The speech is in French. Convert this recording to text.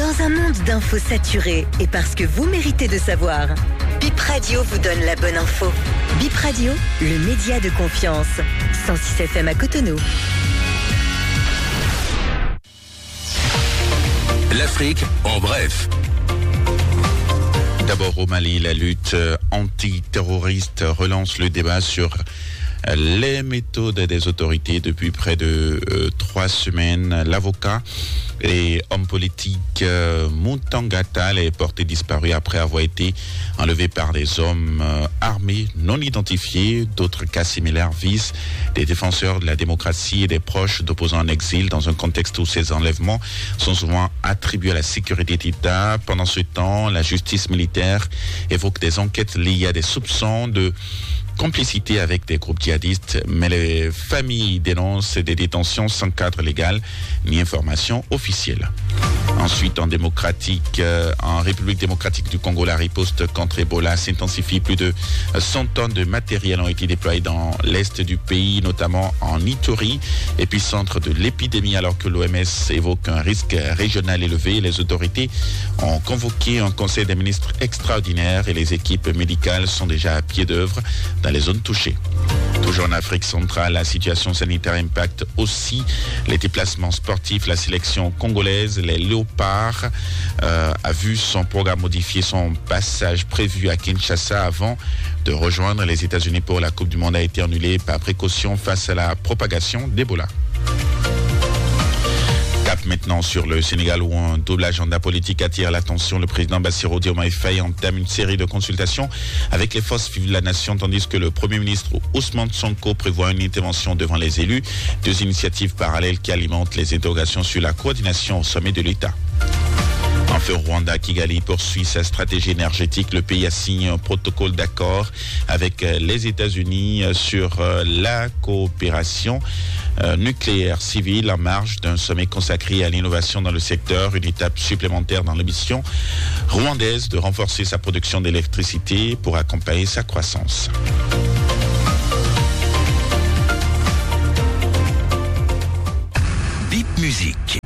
Dans un monde d'infos saturées et parce que vous méritez de savoir, Bip Radio vous donne la bonne info. Bip Radio, le média de confiance. 106 FM à Cotonou. L'Afrique en bref. D'abord au Mali, la lutte antiterroriste relance le débat sur les méthodes des autorités depuis près de 3 semaines. L'avocat et homme politique Mutangatal est porté disparu après avoir été enlevé par des hommes armés non identifiés. D'autres cas similaires visent des défenseurs de la démocratie et des proches d'opposants en exil dans un contexte où ces enlèvements sont souvent attribués à la sécurité d'État. Pendant ce temps, la justice militaire évoque des enquêtes liées à des soupçons de complicité avec des groupes djihadistes, mais les familles dénoncent des détentions sans cadre légal ni information officielle. Ensuite, en République démocratique du Congo, la riposte contre Ebola s'intensifie. Plus de 100 tonnes de matériel ont été déployées dans l'est du pays, notamment en Ituri, épicentre de l'épidémie, alors que l'OMS évoque un risque régional élevé. Les autorités ont convoqué un conseil des ministres extraordinaire et les équipes médicales sont déjà à pied d'œuvre dans les zones touchées. Toujours en Afrique centrale, la situation sanitaire impacte aussi les déplacements sportifs. La sélection congolaise, les Léopards, a vu son programme modifier. Son passage prévu à Kinshasa avant de rejoindre les États-Unis pour la Coupe du Monde a été annulé par précaution face à la propagation d'Ebola. Cap maintenant sur le Sénégal où un double agenda politique attire l'attention. Le président Bassirou Diomaye Faye entame une série de consultations avec les forces vives de la nation, tandis que le Premier ministre Ousmane Sonko prévoit une intervention devant les élus. 2 initiatives parallèles qui alimentent les interrogations sur la coordination au sommet de l'État. Enfin, Rwanda, Kigali poursuit sa stratégie énergétique. Le pays a signé un protocole d'accord avec les États-Unis sur la coopération nucléaire civile en marge d'un sommet consacré à l'innovation dans le secteur, une étape supplémentaire dans l'ambition rwandaise de renforcer sa production d'électricité pour accompagner sa croissance. Bip Musique.